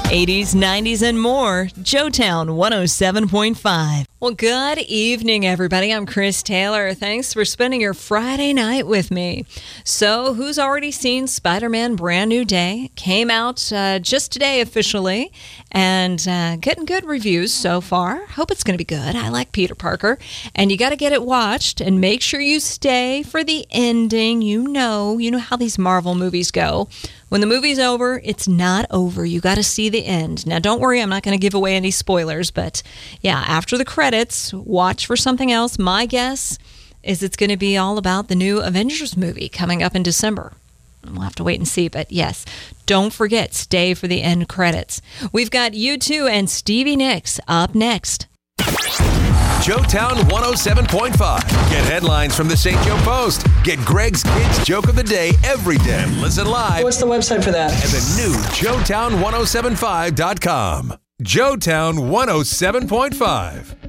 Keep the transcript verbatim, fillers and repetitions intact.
eighties, nineties, and more. Joetown one oh seven point five. Well, good evening, everybody. I'm Chris Taylor. Thanks for spending your Friday night with me. So, who's already seen Spider-Man Brand New Day? Came out uh, just today officially, and uh, getting good reviews so far. Hope it's going to be good. I like Peter Parker. And you got to get it watched, and make sure you stay for the ending. You know, you know how these Marvel movies go. When the movie's over, it's not over. You got to see the end. Now, don't worry, I'm not going to give away any spoilers, but yeah, after the credits, watch for something else. My guess is it's going to be all about the new Avengers movie coming up in December. We'll have to wait and see, but yes, don't forget, stay for the end credits. We've got U two and Stevie Nicks up next. Joetown one oh seven point five. Get headlines from the Saint Joe Post. Get Greg's Kids Joke of the Day every day. Listen live. What's the website for that? At the new Joetown ten seventy-five dot com. Joetown one oh seven point five.